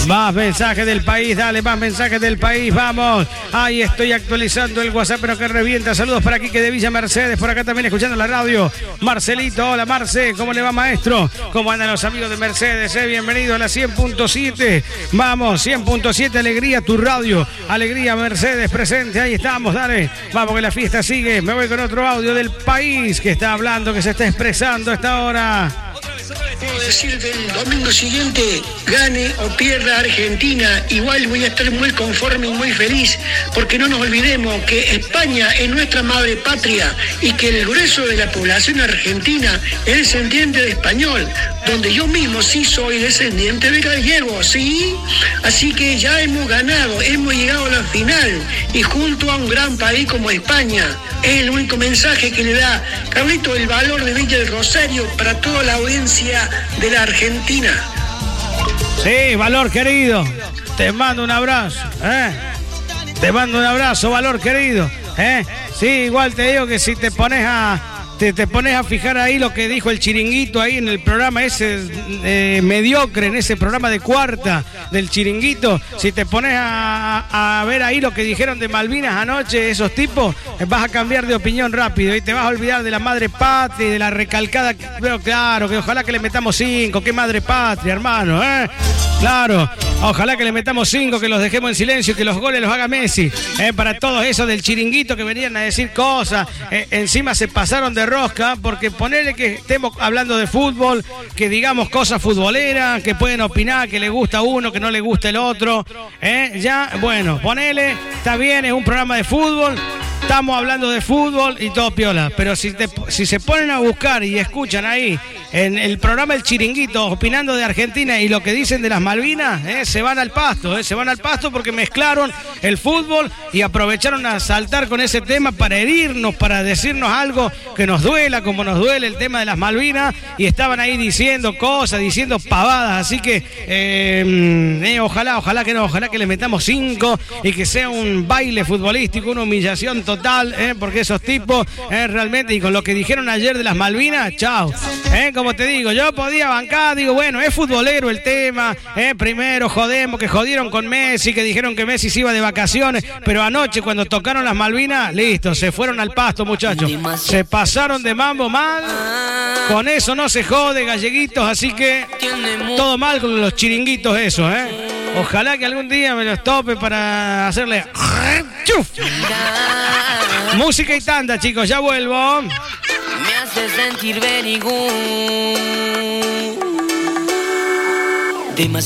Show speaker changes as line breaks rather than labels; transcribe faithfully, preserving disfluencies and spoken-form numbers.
Más mensajes del país, dale, más mensajes del país, vamos. Ahí estoy actualizando el WhatsApp, pero que revienta. Saludos para Quique de Villa Mercedes, por acá también escuchando la radio. Marcelito, hola Marce, ¿cómo le va, maestro? ¿Cómo andan los amigos de Mercedes? Eh? Bienvenido a la cien punto siete. Vamos, cien punto siete, alegría tu radio. Alegría Mercedes presente, ahí estamos, dale. Vamos que la fiesta sigue. Me voy con otro audio del país que está hablando, que se está expresando a esta hora.
Puedo decir del domingo siguiente, gane o pierda Argentina, igual voy a estar muy conforme y muy feliz, porque no nos olvidemos que España es nuestra madre patria y que el grueso de la población argentina es descendiente de español, donde yo mismo sí soy descendiente de gallego, ¿sí? Así que ya hemos ganado, hemos llegado a la final y junto a un gran país como España. Es el único mensaje que le da Carlito el valor de Villa del Rosario para toda la audiencia de la Argentina.
Sí, Valor querido, te mando un abrazo, ¿eh? Te mando un abrazo, Valor querido, ¿eh? Sí, igual te digo que si te pones a te, te pones a fijar ahí lo que dijo el Chiringuito ahí en el programa ese eh, mediocre, en ese programa de cuarta del Chiringuito, si te pones a, a ver ahí lo que dijeron de Malvinas anoche, esos tipos, vas a cambiar de opinión rápido y te vas a olvidar de la madre patria y de la recalcada, pero claro, que ojalá que le metamos cinco, qué madre patria, hermano, ¿eh? Claro, ojalá que le metamos cinco, que los dejemos en silencio, que los goles los haga Messi, ¿eh? Para todos esos del Chiringuito que venían a decir cosas, eh, encima se pasaron de rosca, porque ponerle que estemos hablando de fútbol, que digamos cosas futboleras, que pueden opinar, que le gusta uno, que no le gusta el otro, ¿eh? Ya, bueno, ponele, está bien, es un programa de fútbol, estamos hablando de fútbol y todo piola, pero si, te, si se ponen a buscar y escuchan ahí en el programa El Chiringuito opinando de Argentina y lo que dicen de las Malvinas, eh, se van al pasto, eh, se van al pasto porque mezclaron el fútbol y aprovecharon a saltar con ese tema para herirnos, para decirnos algo que nos duela, como nos duele el tema de las Malvinas, y estaban ahí diciendo cosas, diciendo pavadas, así que eh, eh, ojalá, ojalá que no, ojalá que le metamos cinco y que sea un baile futbolístico, una humillación total, eh, porque esos tipos eh, realmente, y con lo que dijeron ayer de las Malvinas, chao, eh, como te digo, yo podía bancar, digo, bueno, es futbolero el tema, eh, primero jodemos, que jodieron con Messi, que dijeron que Messi se iba de vacaciones, pero anoche cuando tocaron las Malvinas, listo, se fueron al pasto, muchachos, se pasaron de mambo mal, con eso no se jode, galleguitos, así que todo mal con los chiringuitos esos, eh. Ojalá que algún día me los tope para hacerle ¡chuf! Música y tanda, chicos, ya vuelvo.
Me hace sentir very good. Demasiado.